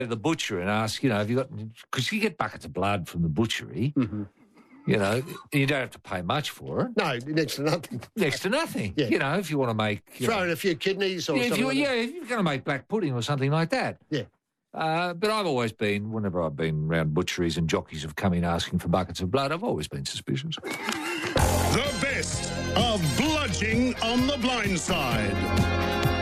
to the butcher and ask, have you got... Because you get buckets of blood from the butchery, you don't have to pay much for it. No, next to nothing. Next to nothing. Yeah. If you want to make... Throw in a few kidneys or something like that. if you're going to make black pudding or something like that. Yeah. But I've always been, whenever I've been around butcheries and jockeys have come in asking for buckets of blood, I've always been suspicious. The best of Bludging on the Blind Side.